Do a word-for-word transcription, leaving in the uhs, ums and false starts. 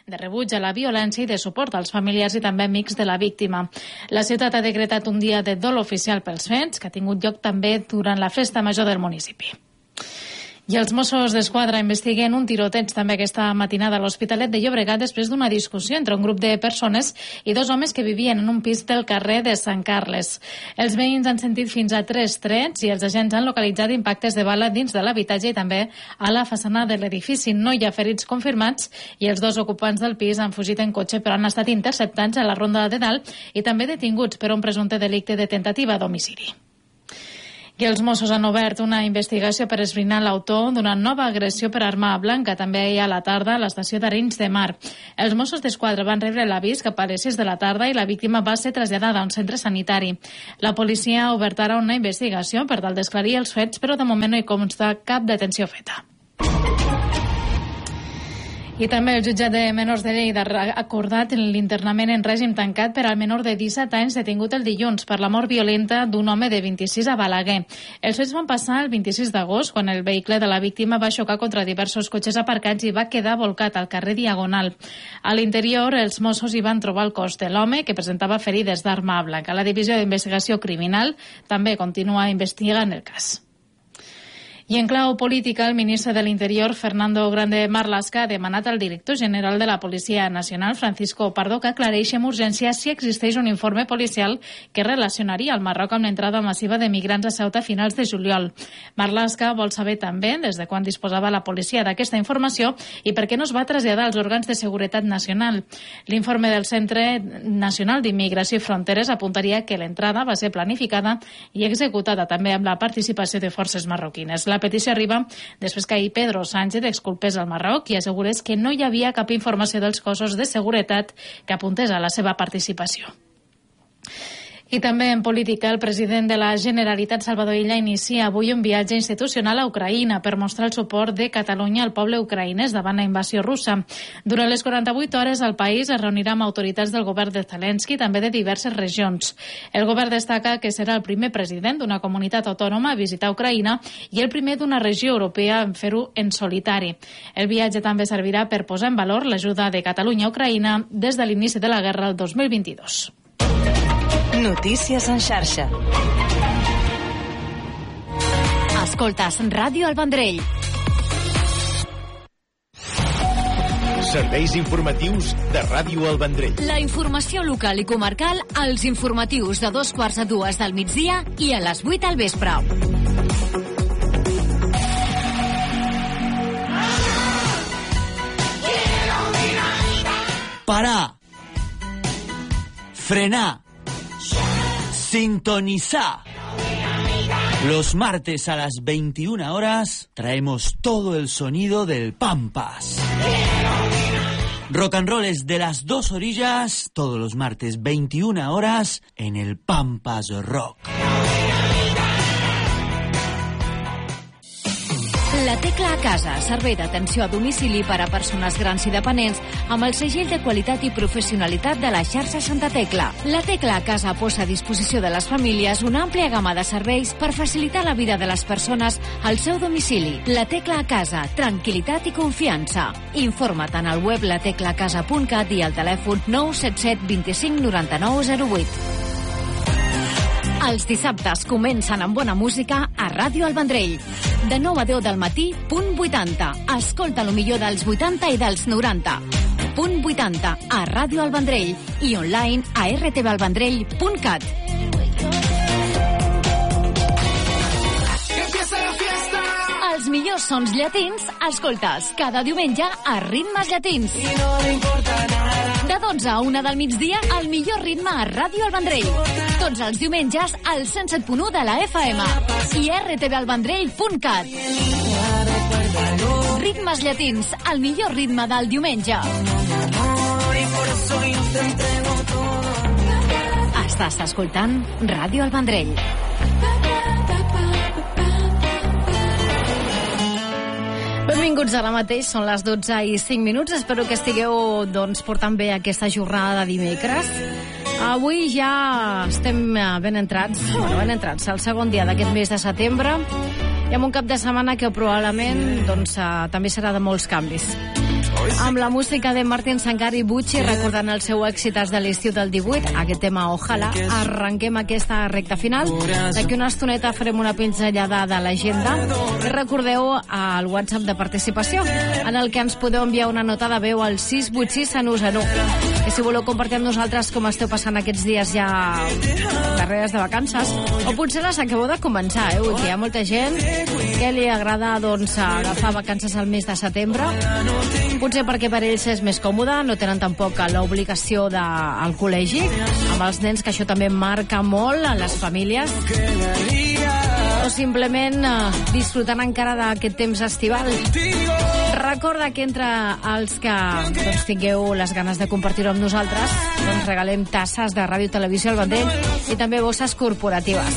de rebuig a la violència i de suport als familiars i també amics de la víctima. La ciutat ha decretat un dia de dol oficial pels fets, que ha tingut lloc també durant la festa major del municipi. I els Mossos d'Esquadra investiguen un tiroteig també aquesta matinada a l'Hospitalet de Llobregat després d'una discussió entre un grup de persones i dos homes que vivien en un pis del carrer de Sant Carles. Els veïns han sentit fins a tres trets i els agents han localitzat impactes de bala dins de l'habitatge i també a la façana de l'edifici. No hi ha ferits confirmats i els dos ocupants del pis han fugit en cotxe però han estat interceptats a la Ronda de Dalt i també detinguts per un presumpte delicte de tentativa d'homicidi. I els Mossos han obert una investigació per esbrinar l'autor d'una nova agressió per arma blanca també ahir a la tarda a l'estació d'Arenys de Mar. Els Mossos d'Esquadra van rebre l'avís cap a les sis de la tarda i la víctima va ser traslladada a un centre sanitari. La policia ha obert ara una investigació per tal d'esclarir els fets, però de moment no hi consta cap detenció feta. I també el jutjat de menors de Lleida ha acordat l'internament en règim tancat per al menor de disset anys detingut el dilluns per la mort violenta d'un home de vint-i-sis a Balaguer. Els fets van passar el vint-i-sis d'agost, quan el vehicle de la víctima va xocar contra diversos cotxes aparcats i va quedar volcat al carrer Diagonal. A l'interior, els Mossos hi van trobar el cos de l'home, que presentava ferides d'arma blanca. La Divisió d'Investigació Criminal també continua investigant el cas. I en clau política, el ministre de l'Interior, Fernando Grande Marlaska, ha demanat al director general de la Policia Nacional, Francisco Pardo, que aclareixi amb urgència si existeix un informe policial que relacionaria el Marroc amb l'entrada massiva de migrants a Ceuta a finals de juliol. Marlaska vol saber també des de quan disposava la policia d'aquesta informació i per què no es va traslladar als òrgans de seguretat nacional. L'informe del Centre Nacional d'Immigració i Fronteres apuntaria que l'entrada va ser planificada i executada també amb la participació de forces marroquines. La petició arriba després que ahir Pedro Sánchez exculpés al Marroc i assegurés que no hi havia cap informació dels cossos de seguretat que apuntés a la seva participació. I també en política, el president de la Generalitat, Salvador Illa, inicia avui un viatge institucional a Ucraïna per mostrar el suport de Catalunya al poble ucraïnès davant la invasió russa. Durant les quaranta-vuit hores, el país es reunirà amb autoritats del govern de Zelensky i també de diverses regions. El govern destaca que serà el primer president d'una comunitat autònoma a visitar Ucraïna i el primer d'una regió europea en fer-ho en solitari. El viatge també servirà per posar en valor l'ajuda de Catalunya a Ucraïna des de l'inici de la guerra el dos mil vint-i-dos. Notícies en xarxa. Escoltes Ràdio El Vendrell. Serveis informatius de Ràdio El Vendrell. La informació local i comarcal als informatius de dos quarts a dues del migdia i a les vuit al vespre. Parar. Frenar. Sintonizar. Los martes a las veintiuna horas traemos todo el sonido del Pampas. Rock and roll es de las dos orillas, todos los martes veintiuna horas en el Pampas Rock. La Tecla a Casa, servei d'atenció a domicili per a persones grans i dependents amb el segell de qualitat i professionalitat de la xarxa Santa Tecla. La Tecla a Casa posa a disposició de les famílies una àmplia gamma de serveis per facilitar la vida de les persones al seu domicili. La Tecla a Casa, tranquil·litat i confiança. Informa't en el web la tecla casa punt cat i al telèfon nou set set vint-i-cinc noranta-nou zero vuit. Els dissabtes comencen amb bona música a Ràdio El Vendrell. De nou a deu del matí, punt vuitanta. Escolta lo millor dels vuitanta i dels noranta. Punt vuitanta a Ràdio El Vendrell i online a r t v el vendrell punt cat. Els millors sons llatins, escoltes cada diumenge a Ritmes Llatins. De dotze a una del migdia, el millor ritme a Ràdio El Vendrell. Tots els diumenges al cent set punt u de la F M i r t v el vendrell punt cat. Ritmes Llatins, el millor ritme del diumenge. Estàs escoltant Ràdio El Vendrell. Benvinguts ara mateix, són les dotze i cinc minuts. Espero que estigueu doncs, portant bé aquesta jornada de dimecres. Avui ja estem ben entrats, bueno, ben entrats, el segon dia d'aquest mes de setembre, i amb un cap de setmana que probablement doncs, també serà de molts canvis. amb la música de Martin Sangari Bucci recordant el seu èxit de l'estiu del divuit, aquest tema Ojalà. Arrenquem aquesta recta final. D'aquí una estoneta farem una pinzellada de l'agenda i recordeu el WhatsApp de participació en el que ens podeu enviar una nota de veu al sis vuit sis zero zero. I si voleu compartir amb nosaltres com esteu passant aquests dies ja darreres de vacances, o potser les acabeu de començar, eh? Que hi ha molta gent que li agrada doncs, agafar vacances al mes de setembre, potser perquè per ells és més còmode, no tenen tampoc l'obligació de, al col·legi, amb els nens, que això també marca molt a les famílies, o simplement eh, disfrutant encara d'aquest temps estival. Recorda que entre els que doncs, tingueu les ganes de compartir-ho amb nosaltres, doncs regalem tasses de ràdio i televisió al Vendrell i també bosses corporatives.